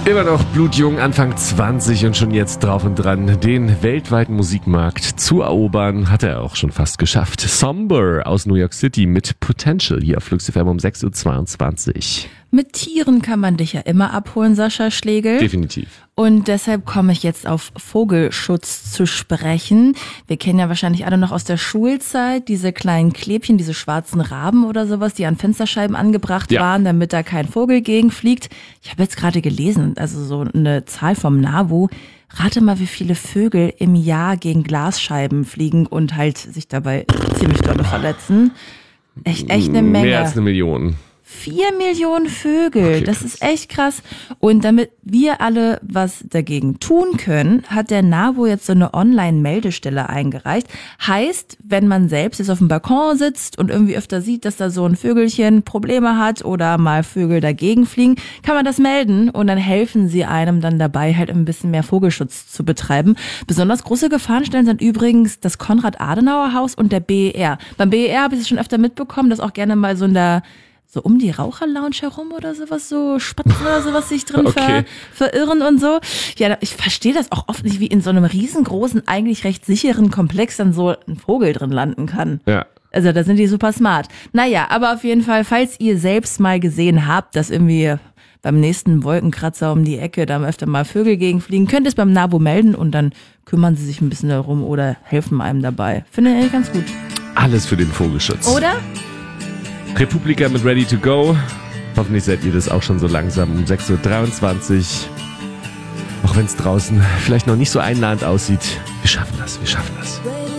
Immer noch blutjung, Anfang 20 und schon jetzt drauf und dran, den weltweiten Musikmarkt zu erobern, hat er auch schon fast geschafft. Somber aus New York City mit Potential hier auf Flux FM um 6.22 Uhr. Mit Tieren kann man dich ja immer abholen, Sascha Schlegel. Definitiv. Und deshalb komme ich jetzt auf Vogelschutz zu sprechen. Wir kennen ja wahrscheinlich alle noch aus der Schulzeit diese kleinen Klebchen, diese schwarzen Raben oder sowas, die an Fensterscheiben angebracht waren, damit da kein Vogel gegenfliegt. Ich habe jetzt gerade gelesen, also so eine Zahl vom NABU. Rate mal, wie viele Vögel im Jahr gegen Glasscheiben fliegen und halt sich dabei ziemlich doll verletzen. Echt eine Menge. Mehr als 1 Million. 4 Millionen Vögel, Okay, das ist echt krass. Und damit wir alle was dagegen tun können, hat der NABU jetzt so eine Online-Meldestelle eingereicht. Heißt, wenn man selbst jetzt auf dem Balkon sitzt und irgendwie öfter sieht, dass da so ein Vögelchen Probleme hat oder mal Vögel dagegen fliegen, kann man das melden und dann helfen sie einem dann dabei, halt ein bisschen mehr Vogelschutz zu betreiben. Besonders große Gefahrenstellen sind übrigens das Konrad-Adenauer-Haus und der BER. Beim BER habe ich es schon öfter mitbekommen, dass auch gerne mal so um die Raucherlounge herum oder sowas, so Spatzen oder sowas sich drin verirren und so. Ja, ich verstehe das auch oft nicht, wie in so einem riesengroßen, eigentlich recht sicheren Komplex dann so ein Vogel drin landen kann. Ja. Also da sind die super smart. Naja, aber auf jeden Fall, falls ihr selbst mal gesehen habt, dass irgendwie beim nächsten Wolkenkratzer um die Ecke da öfter mal Vögel gegenfliegen, könnt ihr es beim NABU melden und dann kümmern sie sich ein bisschen darum oder helfen einem dabei. Finde ich eigentlich ganz gut. Alles für den Vogelschutz. Oder? Republika mit Ready to Go. Hoffentlich seid ihr das auch schon so langsam um 6.23 Uhr. Auch wenn es draußen vielleicht noch nicht so einladend aussieht. Wir schaffen das.